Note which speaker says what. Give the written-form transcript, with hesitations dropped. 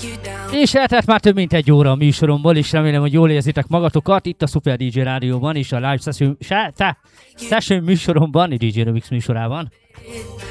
Speaker 1: És eltelt már több mint egy óra a műsoromból, és remélem, hogy jól érzitek magatokat itt a Super DJ Rádióban és a Live Session műsoromban, DJ Remix műsorában.